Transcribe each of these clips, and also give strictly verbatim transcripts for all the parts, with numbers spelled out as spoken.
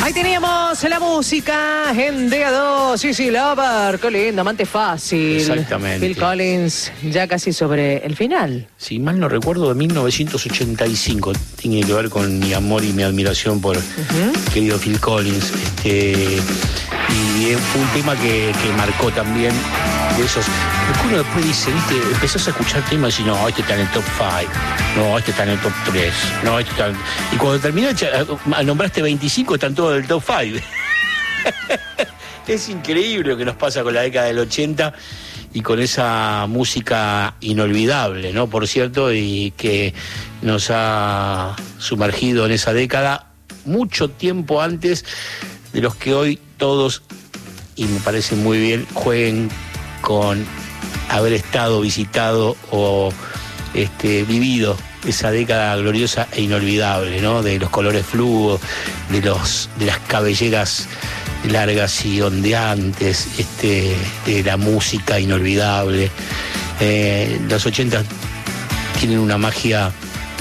Ahí teníamos la música en D A dos, Easy Lover, qué lindo, amante fácil. Exactamente. Phil Collins, ya casi sobre el final. Si mal no recuerdo, de mil novecientos ochenta y cinco, tiene que ver con mi amor y mi admiración por uh-huh. querido Phil Collins. Este, y fue un tema que, que marcó también de esos. Porque uno después dice, viste, empezás a escuchar temas y no, este está en el top cinco, no, este está en el top tres, no, este está en... Y cuando terminás, nombraste veinticinco, están todos en el top cinco. Es increíble lo que nos pasa con la década del ochenta y con esa música inolvidable, ¿no? Por cierto, y que nos ha sumergido en esa década mucho tiempo antes de los que hoy todos, y me parece muy bien, jueguen con haber estado, visitado o este, vivido esa década gloriosa e inolvidable, ¿no? De los colores fluos, de los de las cabelleras largas y ondeantes, este, de la música inolvidable. Eh, los ochenta tienen una magia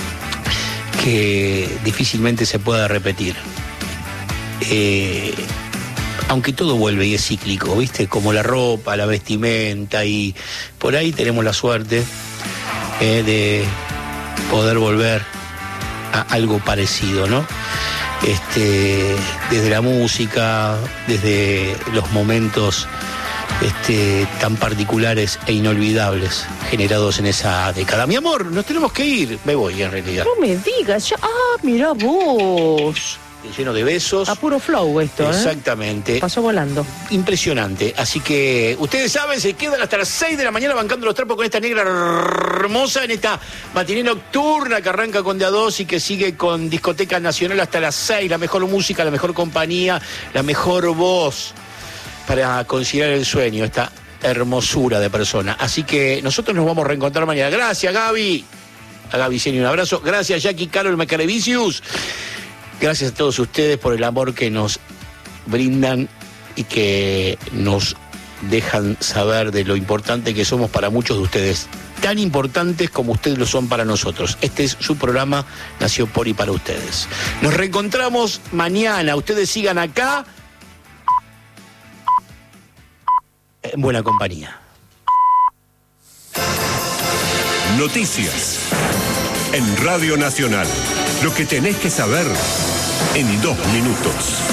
que difícilmente se pueda repetir. Eh, aunque todo vuelve y es cíclico, ¿viste? Como la ropa, la vestimenta, y por ahí tenemos la suerte eh, de poder volver a algo parecido, ¿no? Este, desde la música, desde los momentos este, tan particulares e inolvidables generados en esa década. Mi amor, nos tenemos que ir. Me voy, en realidad. No me digas, ya... Ah, mira vos. Lleno de besos. A puro flow esto, ¿eh? Exactamente. Pasó volando. Impresionante. Así que, ustedes saben, se quedan hasta las seis de la mañana bancando los trapos con esta negra hermosa en esta matiné nocturna que arranca con D A dos y que sigue con Discoteca Nacional hasta las seis. La mejor música, la mejor compañía, la mejor voz para conciliar el sueño, esta hermosura de persona. Así que nosotros nos vamos a reencontrar mañana. Gracias, Gaby. A Gaby Seni un abrazo. Gracias, Jackie, Carol, Macarevicius. Gracias a todos ustedes por el amor que nos brindan y que nos dejan saber de lo importante que somos para muchos de ustedes. Tan importantes como ustedes lo son para nosotros. Este es su programa, nació por y para ustedes. Nos reencontramos mañana. Ustedes sigan acá en buena compañía. Noticias en Radio Nacional. Lo que tenés que saber en dos minutos.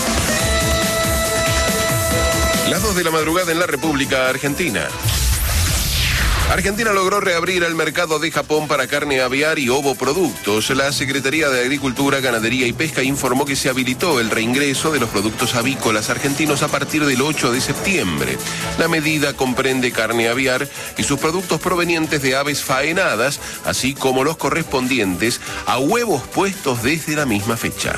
Las dos de la madrugada en la República Argentina. Argentina logró reabrir el mercado de Japón para carne aviar y ovoproductos. La Secretaría de Agricultura, Ganadería y Pesca informó que se habilitó el reingreso de los productos avícolas argentinos a partir del ocho de septiembre. La medida comprende carne aviar y sus productos provenientes de aves faenadas, así como los correspondientes a huevos puestos desde la misma fecha.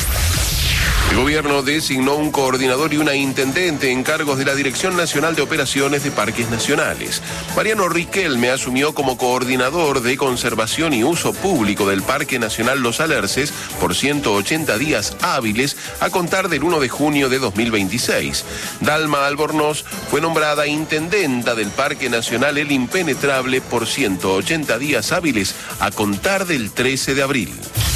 El gobierno designó un coordinador y una intendente en cargos de la Dirección Nacional de Operaciones de Parques Nacionales. Mariano Riquelme asumió como coordinador de conservación y uso público del Parque Nacional Los Alerces por ciento ochenta días hábiles a contar del uno de junio de dos mil veintiséis. Dalma Albornoz fue nombrada intendenta del Parque Nacional El Impenetrable por ciento ochenta días hábiles a contar del trece de abril.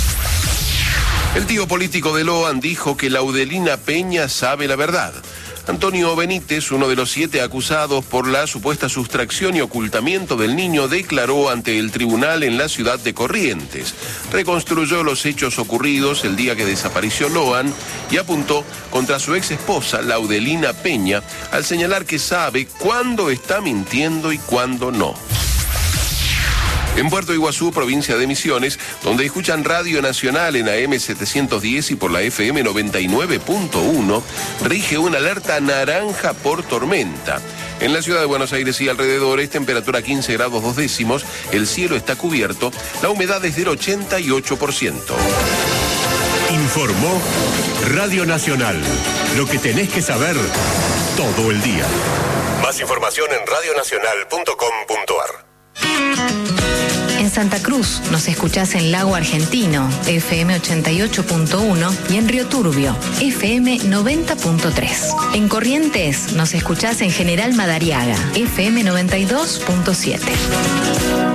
El tío político de Loan dijo que Laudelina Peña sabe la verdad. Antonio Benítez, uno de los siete acusados por la supuesta sustracción y ocultamiento del niño, declaró ante el tribunal en la ciudad de Corrientes. Reconstruyó los hechos ocurridos el día que desapareció Loan y apuntó contra su ex esposa, Laudelina Peña, al señalar que sabe cuándo está mintiendo y cuándo no. En Puerto Iguazú, provincia de Misiones, donde escuchan Radio Nacional en A M setecientos diez y por la F M noventa y nueve punto uno, rige una alerta naranja por tormenta. En la ciudad de Buenos Aires y alrededores, temperatura quince grados dos décimos, el cielo está cubierto, la humedad es del ochenta y ocho por ciento. Informó Radio Nacional. Lo que tenés que saber todo el día. Más información en radio nacional punto com punto a r. En Santa Cruz nos escuchás en Lago Argentino, F M ochenta y ocho punto uno, y en Río Turbio, F M noventa punto tres. En Corrientes nos escuchás en General Madariaga, F M noventa y dos punto siete.